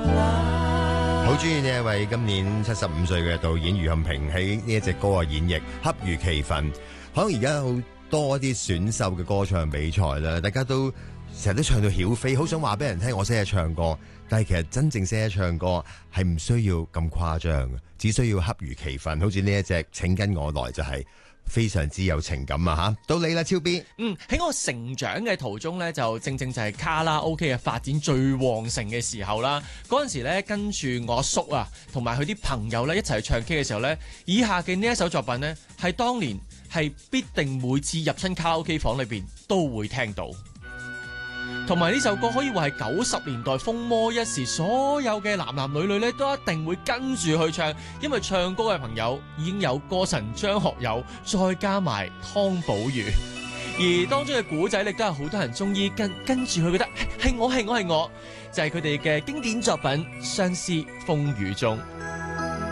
好中意呢一位今年75歲嘅導演余杏平喺呢一隻歌嘅演繹，恰如其分。可能而家好多啲選秀嘅歌唱比賽啦，大家都成日都唱到曉飛，好想話俾人聽我識得唱歌，但係其實真正識得唱歌係唔需要咁誇張嘅，只需要恰如其分。好似呢一隻請跟我來就係非常之有情感啊！吓，到你啦，超 B。 喺我成長嘅途中呢，就正正就係卡拉 OK 嘅發展最旺盛嘅時候啦。嗰陣時呢，跟住我阿叔啊，同埋佢啲朋友呢，一齊去唱 K 嘅時候呢，以下嘅呢一首作品呢，係當年係必定每次入親卡拉 OK 房裏邊都會聽到。同埋呢首歌可以話係90年代風魔一時，所有嘅男男女女咧都一定會跟住去唱，因為唱歌嘅朋友已經有歌神張學友，再加埋湯寶如，而當中嘅古仔亦都係好多人中意跟住去，覺得係我，就係佢哋嘅經典作品《相思風雨中》。